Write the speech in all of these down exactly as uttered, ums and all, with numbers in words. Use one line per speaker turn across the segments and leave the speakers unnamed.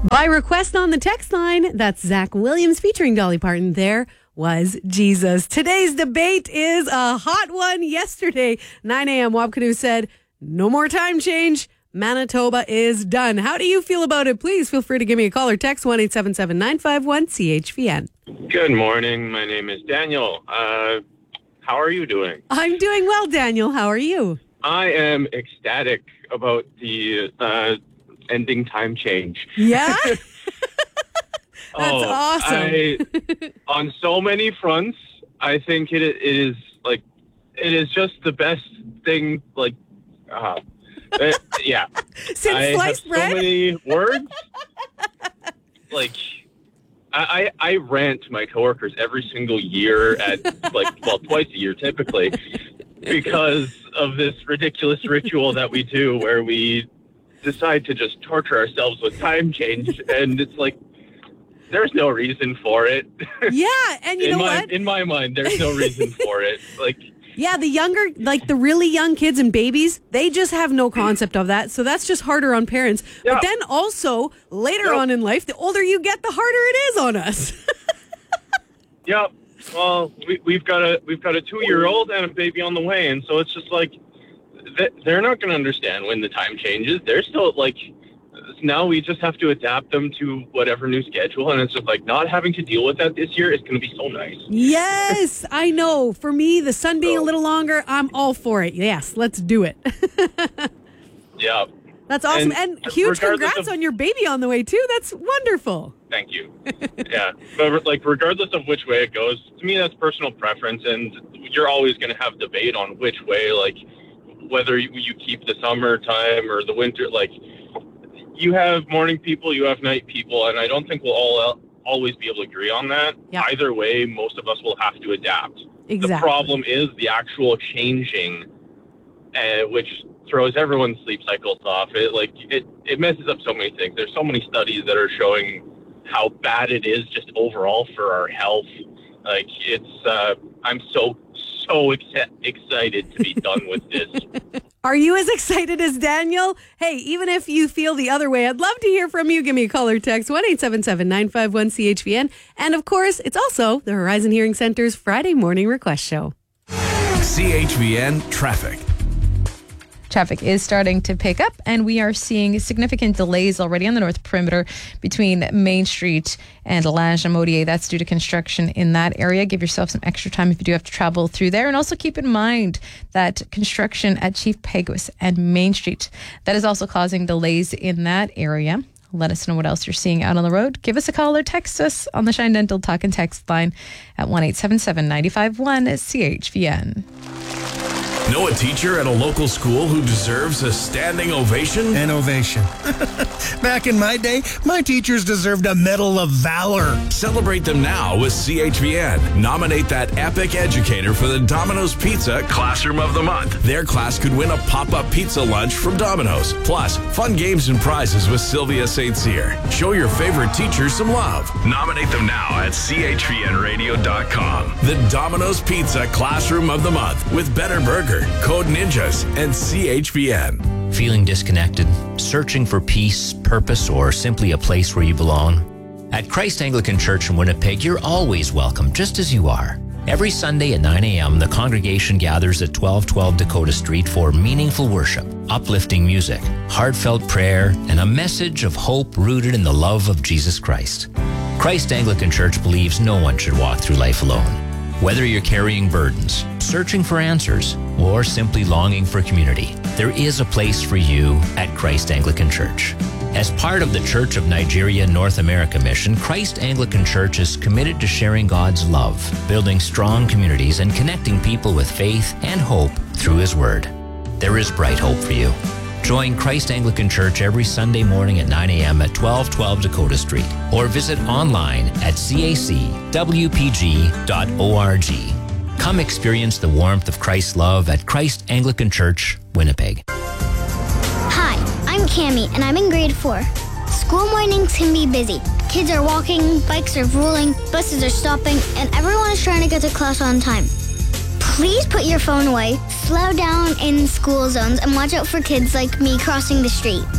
By request on the text line, that's Zach Williams featuring Dolly Parton. There was Jesus. Today's debate is a hot one. Yesterday, nine a.m., Wapkanu said, no more time change. Manitoba is done. How do you feel about it? Please feel free to give me a call or text one eight seven seven, nine five one, C H V N.
Good morning. My name is Daniel. Uh, how are you doing?
I'm doing well, Daniel. How are you?
I am ecstatic about the uh, ending time change.
Yeah? That's
oh,
awesome.
I, on so many fronts, I think it, it is like it is just the best thing. Like, uh, it, yeah.
Since
I
sliced
have
bread?
so many words. Like, I, I I rant to my coworkers every single year at like well twice a year typically because of this ridiculous ritual that we do where we decide to just torture ourselves with time change, and it's like there's no reason for it.
Yeah, and you
in
know
my,
what?
In my mind, there's no reason for it. Like,
yeah, the younger, like the really young kids and babies, they just have no concept of that. So that's just harder on parents.
Yeah.
But then also, later
Yep.
on in life, the older you get, the harder it is on us.
yeah, well, we, we've got a we've got a two-year-old and a baby on the way, and so it's just like th- they're not going to understand when the time changes. They're still like. Now we just have to adapt them to whatever new schedule, and it's just like not having to deal with that this year is going to be so nice.
Yes, I know. For me, the sun being a little longer, I'm all for it. Yes, let's do it.
Yeah.
That's awesome. And,
And
huge
regardless
congrats
of-
on your baby on the way, too. That's wonderful.
Thank you. Yeah. But like regardless of which way it goes, to me that's personal preference, and you're always going to have debate on which way, like whether you, you keep the summertime or the winter. Like you have morning people, you have night people, and I don't think we'll all always be able to agree on that.
Yep.
Either way, most of us will have to adapt.
Exactly.
The problem is the actual changing, uh, which throws everyone's sleep cycles off. It like it, it messes up so many things. There's so many studies that are showing how bad it is just overall for our health. Like it's, uh, I'm so so ex- excited to be done with this.
Are you as excited as Daniel? Hey, even if you feel the other way, I'd love to hear from you. Give me a call or text one eight seven seven, nine five one, C H V N. And of course, it's also the Horizon Hearing Center's Friday morning request show.
C H V N Traffic.
Traffic is starting to pick up, and we are seeing significant delays already on the north perimeter between Main Street and Lange-Modier. That's due to construction in that area. Give yourself some extra time if you do have to travel through there. And also keep in mind that construction at Chief Peguis and Main Street, that is also causing delays in that area. Let us know what else you're seeing out on the road. Give us a call or text us on the Shine Dental Talk and Text line at one eight seven seven, nine five one, C H V N.
Know a teacher at a local school who deserves a standing ovation?
An ovation. Back in my day, my teachers deserved a Medal of Valor.
Celebrate them now with C H V N. Nominate that epic educator for the Domino's Pizza Classroom of the Month. Their class could win a pop-up pizza lunch from Domino's. Plus, fun games and prizes with Sylvia Saint Cyr. Show your favorite teacher some love. Nominate them now at C H V N radio dot com. The Domino's Pizza Classroom of the Month with Better Burger, Code Ninjas, and C H V N.
Feeling disconnected, searching for peace, purpose, or simply a place where you belong? At Christ Anglican Church in Winnipeg, you're always welcome, just as you are. Every Sunday at nine a.m., the congregation gathers at twelve twelve Dakota Street for meaningful worship, uplifting music, heartfelt prayer, and a message of hope rooted in the love of Jesus Christ. Christ Anglican Church believes no one should walk through life alone. Whether you're carrying burdens, searching for answers, or simply longing for community, there is a place for you at Christ Anglican Church. As part of the Church of Nigeria North America mission, Christ Anglican Church is committed to sharing God's love, building strong communities, and connecting people with faith and hope through His Word. There is bright hope for you. Join Christ Anglican Church every Sunday morning at nine a.m. at twelve twelve Dakota Street, or visit online at c a c w p g dot org. Come experience the warmth of Christ's love at Christ Anglican Church, Winnipeg.
Hi, I'm Cammie, and I'm in grade four. School mornings can be busy. Kids are walking, bikes are rolling, buses are stopping, and everyone is trying to get to class on time. Please put your phone away, slow down in school zones, and watch out for kids like me crossing the street.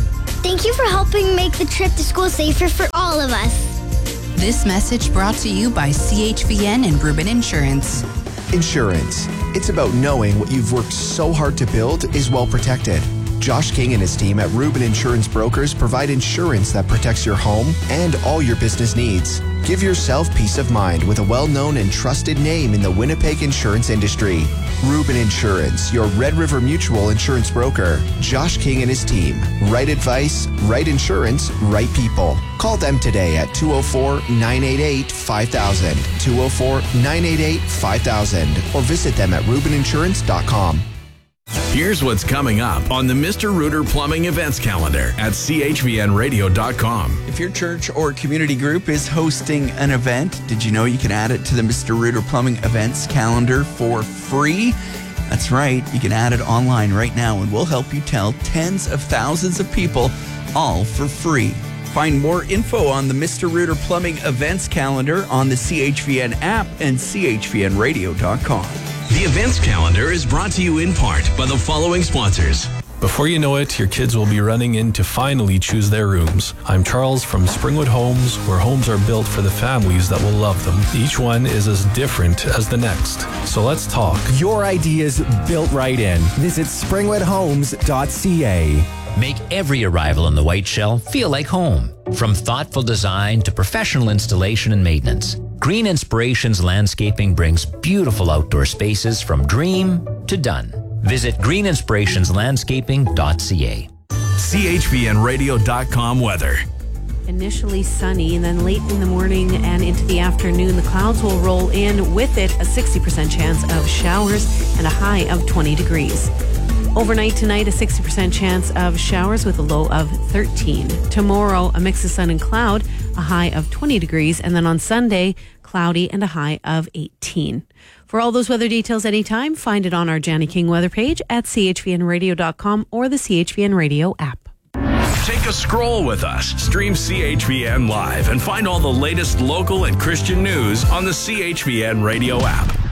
Thank you for helping make the trip to school safer for all of us.
This message brought to you by C H V N and Rubin Insurance.
Insurance. It's about knowing what you've worked so hard to build is well protected. Josh King and his team at Rubin Insurance Brokers provide insurance that protects your home and all your business needs. Give yourself peace of mind with a well-known and trusted name in the Winnipeg insurance industry. Rubin Insurance, your Red River Mutual insurance broker. Josh King and his team. Right advice, right insurance, right people. Call them today at two oh four, nine eight eight, five thousand, two oh four, nine eight eight, five thousand, or visit them at rubin insurance dot com.
Here's what's coming up on the Mister Rooter Plumbing events calendar at c h v n radio dot com.
If your church or community group is hosting an event, did you know you can add it to the Mister Rooter Plumbing events calendar for free? That's right. You can add it online right now, and we'll help you tell tens of thousands of people, all for free. Find more info on the Mister Rooter Plumbing events calendar on the C H V N app and c h v n radio dot com.
The events calendar is brought to you in part by the following sponsors.
Before you know it, your kids will be running in to finally choose their rooms. I'm Charles from Springwood Homes, where homes are built for the families that will love them. Each one is as different as the next. So let's talk.
Your ideas built right in. Visit springwood homes dot c a.
Make every arrival in the White Shell feel like home. From thoughtful design to professional installation and maintenance, Green Inspirations Landscaping brings beautiful outdoor spaces from dream to done. Visit green inspirations landscaping dot c a.
c h v n radio dot com weather.
Initially sunny, and then late in the morning and into the afternoon, the clouds will roll in. With it, a sixty percent chance of showers and a high of twenty degrees. Overnight tonight, a sixty percent chance of showers with a low of thirteen. Tomorrow, a mix of sun and cloud, a high of twenty degrees. And then on Sunday, cloudy and a high of eighteen. For all those weather details anytime, find it on our Janny King weather page at c h v n radio dot com or the C H V N Radio app.
Take a scroll with us. Stream C H V N live and find all the latest local and Christian news on the C H V N Radio app.